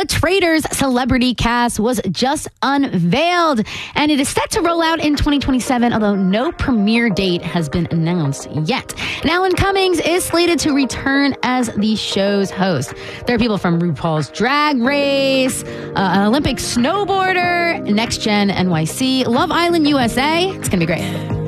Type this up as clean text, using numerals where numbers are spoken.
The Traitors celebrity cast was just unveiled, and it is set to roll out in 2027, although no premiere date has been announced yet. And Alan Cummings is slated to return as the show's host. There are people from RuPaul's Drag Race, an Olympic snowboarder, Next Gen NYC, Love Island USA. It's going to be great.